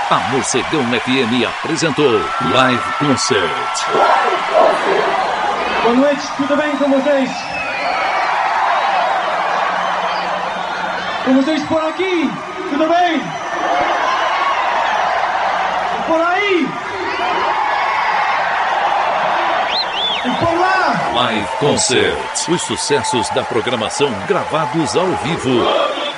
A Morcegão FM apresentou Live Concert. Boa noite, tudo bem com vocês? Com vocês por aqui, tudo bem? Por aí? E por lá? Live Concert. Os sucessos da programação gravados ao vivo.